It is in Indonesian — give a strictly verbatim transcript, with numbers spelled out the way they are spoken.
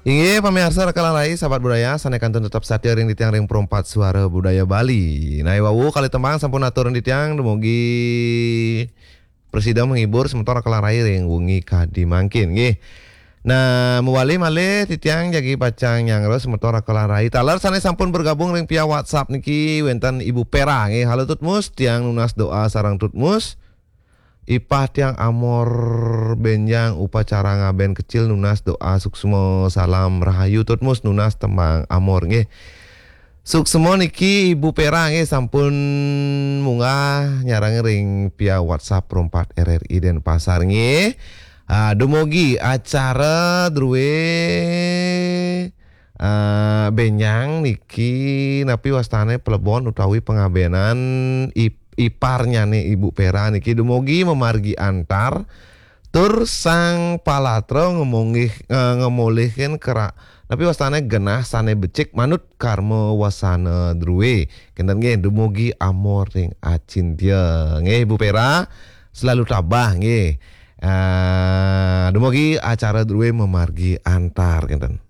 Inge pamirsa rekalan rai sahabat budaya sanekan tetap satir ring di tiang ring perempat suara budaya Bali. Nah wawu kali tembang sampun atur di tiang dumugi presida menghibur sementara rekalan rai ring wengi kadi mangkin nggih. Nah muwali malih titiang jagi pacang yang res sementara rekalan rai talar sane sampun bergabung ring via WhatsApp niki wenten Ibu Pera nggih. Halo Tutmus tiang nunas doa sarang Tutmus. Ipah tiang amor benjang upacara ngaben kecil nunas doa suksmo salam rahayu Tutmus nunas tembang amor nggih. Suksmo niki Ibu Pera nggih sampun munggah nyarang ring via WhatsApp perempat R R I Denpasar nggih. Ah dumugi acara druwe uh, benjang niki napi wastane plebon utawi pengabenan ip iparnya nih Ibu Pera niki dumugi memargi antar tur sang palatro ngomongih uh, ngemolehkeun kera tapi wastane genah sane becik manut karma wasana druwe kenten nggih dumugi amor ring acintya nggih Ibu Pera selalu tabah nggih uh, dumugi acara druwe memargi antar kenten.